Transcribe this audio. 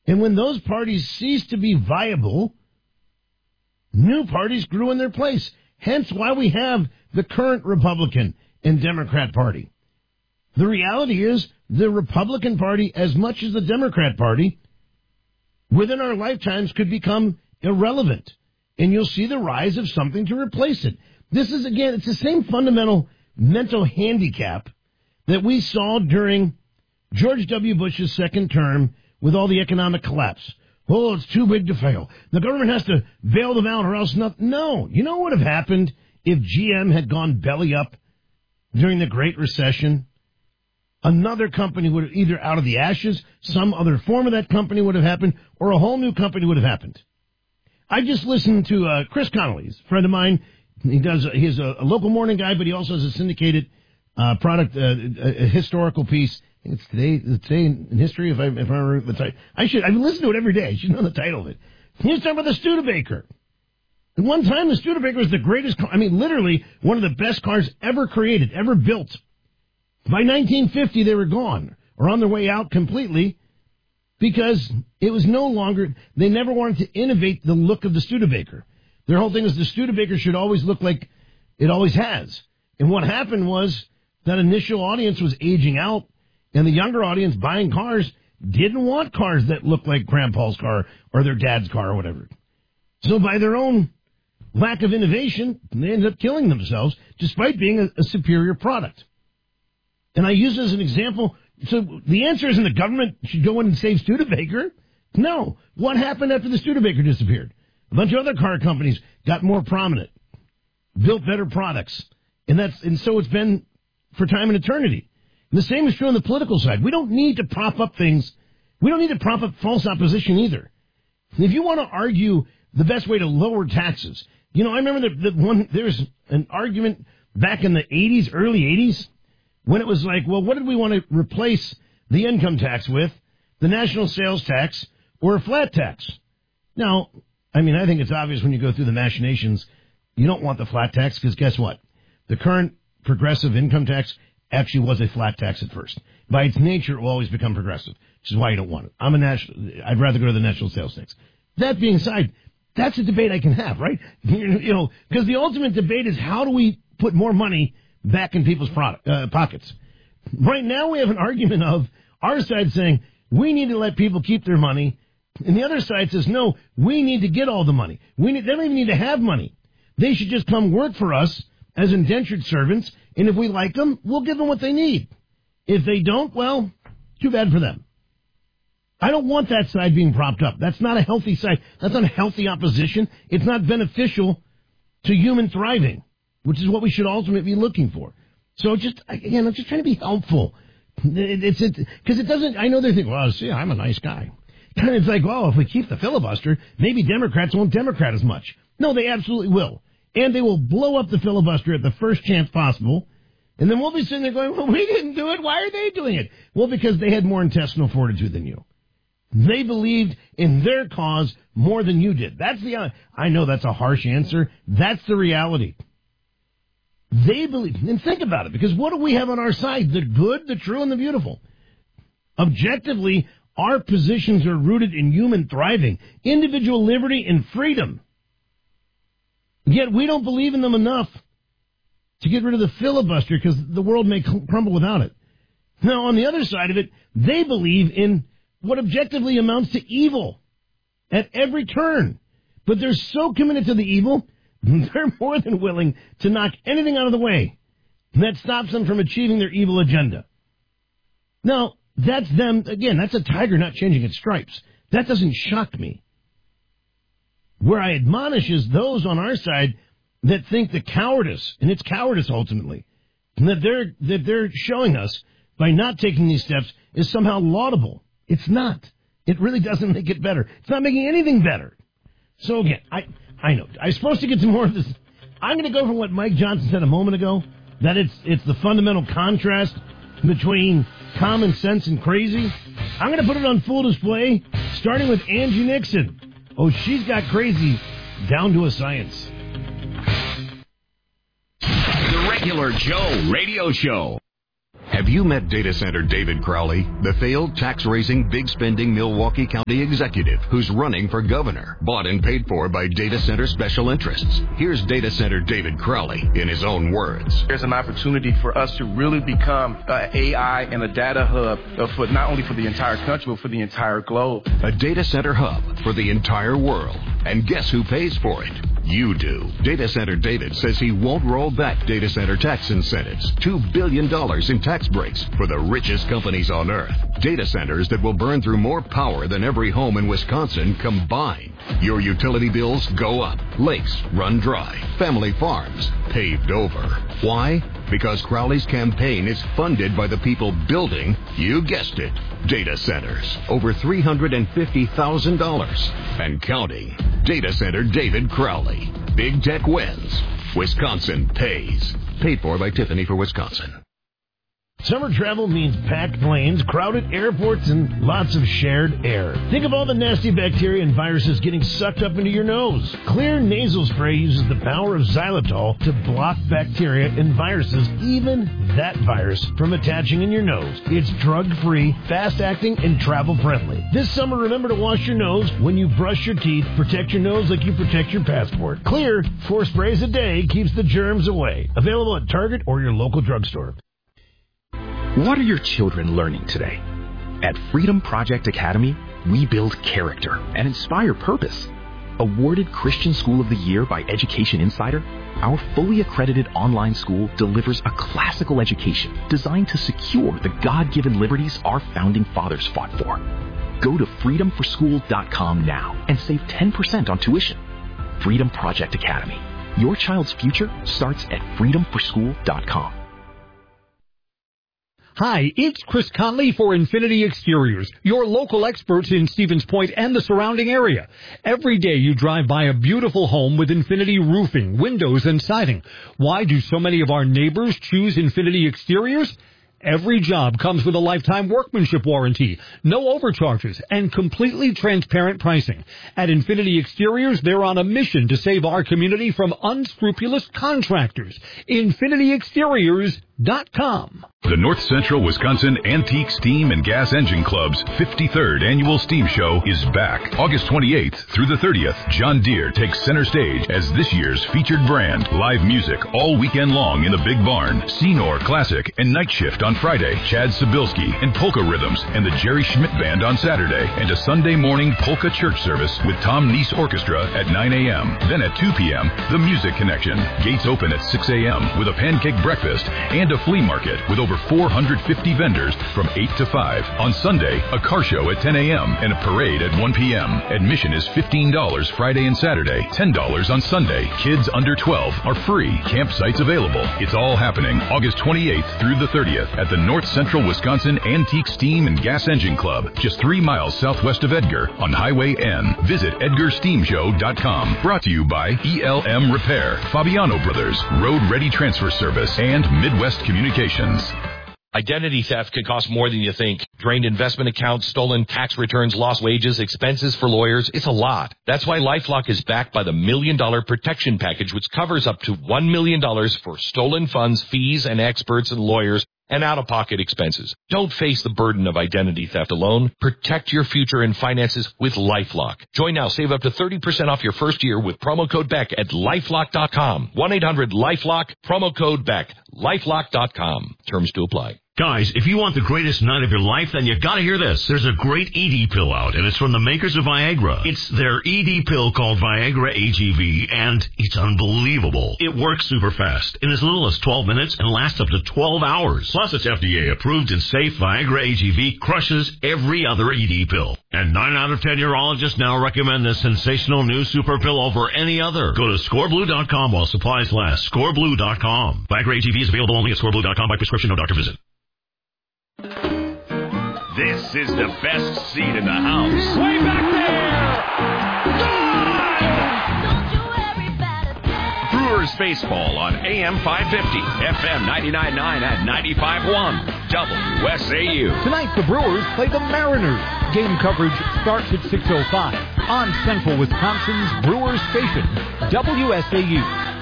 And when those parties ceased to be viable, new parties grew in their place. Hence why we have the current Republican and Democrat Party. The reality is the Republican Party, as much as the Democrat Party, within our lifetimes could become irrelevant. And you'll see the rise of something to replace it. This is, again, it's the same fundamental mental handicap that we saw during George W. Bush's second term with all the economic collapse. Oh, it's too big to fail. The government has to bail them out or else not. No. You know what would have happened if GM had gone belly up during the Great Recession? Another company would have, either out of the ashes, some other form of that company would have happened, or a whole new company would have happened. I just listened to Chris Connolly, a friend of mine. He's a local morning guy, but he also has a syndicated product, a historical piece. I think it's today in history, if I remember the title. I've listened to it every day. I should know the title of it. He was talking about the Studebaker. At one time, the Studebaker was the greatest car. I mean, literally one of the best cars ever created, ever built. By 1950, they were gone or on their way out completely because it was no longer, they never wanted to innovate the look of the Studebaker. Their whole thing was the Studebaker should always look like it always has. And what happened was that initial audience was aging out, and the younger audience buying cars didn't want cars that looked like Grandpa's car or their dad's car or whatever. So by their own lack of innovation, they ended up killing themselves despite being a superior product. And I use it as an example. So the answer isn't the government should go in and save Studebaker. No. What happened after the Studebaker disappeared? A bunch of other car companies got more prominent, built better products. And so it's been for time and eternity. And the same is true on the political side. We don't need to prop up things. We don't need to prop up false opposition either. If you want to argue the best way to lower taxes, I remember there was an argument back in the 80s, early 80s, when it was like, well, what did we want to replace the income tax with? The national sales tax or a flat tax? Now, I think it's obvious when you go through the machinations, you don't want the flat tax because guess what? The current progressive income tax actually was a flat tax at first. By its nature, it will always become progressive, which is why you don't want it. I'd rather go to the national sales tax. That being said, that's a debate I can have, right? Because the ultimate debate is how do we put more money back in people's pockets. Right now we have an argument of our side saying we need to let people keep their money, and the other side says, no, we need to get all the money. They don't even need to have money. They should just come work for us as indentured servants, and if we like them, we'll give them what they need. If they don't, well, too bad for them. I don't want that side being propped up. That's not a healthy side. That's not a healthy opposition. It's not beneficial to human thriving, which is what we should ultimately be looking for. So I'm just trying to be helpful. Because it doesn't, I know they think, well, see, I'm a nice guy. Kind of it's like, well, if we keep the filibuster, maybe Democrats won't Democrat as much. No, they absolutely will. And they will blow up the filibuster at the first chance possible. And then we'll be sitting there going, well, we didn't do it. Why are they doing it? Well, because they had more intestinal fortitude than you. They believed in their cause more than you did. I know that's a harsh answer. That's the reality. They believe, and think about it, because what do we have on our side? The good, the true, and the beautiful. Objectively, our positions are rooted in human thriving, individual liberty, and freedom. Yet we don't believe in them enough to get rid of the filibuster because the world may crumble without it. Now, on the other side of it, they believe in what objectively amounts to evil at every turn. But they're so committed to the evil, they're more than willing to knock anything out of the way that stops them from achieving their evil agenda. Now, that's them. Again, that's a tiger not changing its stripes. That doesn't shock me. Where I admonish is those on our side that think the cowardice, and it's cowardice ultimately, that they're showing us by not taking these steps is somehow laudable. It's not. It really doesn't make it better. It's not making anything better. So again, I know. I'm supposed to get to more of this. I'm going to go from what Mike Johnson said a moment ago, that it's the fundamental contrast between common sense and crazy. I'm going to put it on full display, starting with Angie Nixon. Oh, she's got crazy down to a science. The Regular Joe Radio Show. Have you met data center David Crowley, the failed tax-raising, big-spending Milwaukee County executive who's running for governor, bought and paid for by data center special interests? Here's data center David Crowley in his own words. There's an opportunity for us to really become an AI and a data hub for not only for the entire country, but for the entire globe. A data center hub for the entire world. And guess who pays for it? You do. Data Center David says he won't roll back data center tax incentives. $2 billion in tax breaks for the richest companies on earth. Data centers that will burn through more power than every home in Wisconsin combined. Your utility bills go up. Lakes run dry. Family farms paved over. Why? Because Crowley's campaign is funded by the people building, you guessed it, data centers. Over $350,000 and counting. Data Center David Crowley. Big tech wins. Wisconsin pays. Paid for by Tiffany for Wisconsin. Summer travel means packed planes, crowded airports, and lots of shared air. Think of all the nasty bacteria and viruses getting sucked up into your nose. Clear nasal spray uses the power of xylitol to block bacteria and viruses, even that virus, from attaching in your nose. It's drug-free, fast-acting, and travel-friendly. This summer, remember to wash your nose when you brush your teeth. Protect your nose like you protect your passport. Clear, 4 sprays a day keeps the germs away. Available at Target or your local drugstore. What are your children learning today? At Freedom Project Academy, we build character and inspire purpose. Awarded Christian School of the Year by Education Insider, our fully accredited online school delivers a classical education designed to secure the God-given liberties our founding fathers fought for. Go to freedomforschool.com now and save 10% on tuition. Freedom Project Academy. Your child's future starts at freedomforschool.com. Hi, it's Chris Conley for Infinity Exteriors, your local experts in Stevens Point and the surrounding area. Every day you drive by a beautiful home with Infinity roofing, windows, and siding. Why do so many of our neighbors choose Infinity Exteriors? Every job comes with a lifetime workmanship warranty, no overcharges, and completely transparent pricing. At Infinity Exteriors, they're on a mission to save our community from unscrupulous contractors. InfinityExteriors.com. The North Central Wisconsin Antique Steam and Gas Engine Club's 53rd Annual Steam Show is back. August 28th through the 30th, John Deere takes center stage as this year's featured brand. Live music all weekend long in the Big Barn. Senor Classic and Night Shift on Friday. Chad Sobilski and Polka Rhythms and the Jerry Schmidt Band on Saturday. And a Sunday morning polka church service with Tom Neese Orchestra at 9 a.m. Then at 2 p.m., the Music Connection. Gates open at 6 a.m. with a pancake breakfast and a flea market with over 450 vendors from 8 to 5. On Sunday, a car show at 10 a.m. and a parade at 1 p.m. Admission is $15 Friday and Saturday, $10 on Sunday. Kids under 12 are free. Campsites available. It's all happening August 28th through the 30th at the North Central Wisconsin Antique Steam and Gas Engine Club, just 3 miles southwest of Edgar on Highway N. Visit EdgarSteamShow.com. Brought to you by ELM Repair, Fabiano Brothers, Road Ready Transfer Service, and Midwest Communications. Identity theft can cost more than you think. Drained investment accounts, stolen tax returns, lost wages, expenses for lawyers. It's a lot. That's why LifeLock is backed by the $1 Million Protection Package, which covers up to $1 million for stolen funds, fees, and experts and lawyers, and out-of-pocket expenses. Don't face the burden of identity theft alone. Protect your future and finances with LifeLock. Join now. Save up to 30% off your first year with promo code BECK at LifeLock.com. 1-800-LifeLock, promo code BECK. LifeLock.com. Terms to apply. Guys, if you want the greatest night of your life, then you gotta hear this. There's a great ED pill out, and it's from the makers of Viagra. It's their ED pill called Viagra AGV, and it's unbelievable. It works super fast, in as little as 12 minutes, and lasts up to 12 hours. Plus, it's FDA approved and safe. Viagra AGV crushes every other ED pill. And 9 out of 10 urologists now recommend this sensational new super pill over any other. Go to scoreblue.com while supplies last. Scoreblue.com. Viagra AGV is available only at scoreblue.com by prescription, no doctor visit. This is the best seat in the house. Way back there! Brewers baseball on AM 550, FM 99.9 and 95.1, WSAU. Tonight, the Brewers play the Mariners. Game coverage starts at 6:05 on Central Wisconsin's Brewers Station, WSAU.